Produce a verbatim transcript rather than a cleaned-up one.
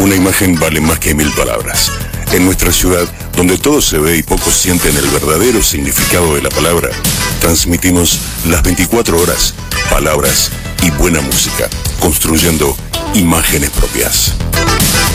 Una imagen vale más que mil palabras. En nuestra ciudad, donde todo se ve y pocos sienten el verdadero significado de la palabra, transmitimos las veinticuatro horas, palabras y buena música, construyendo imágenes propias.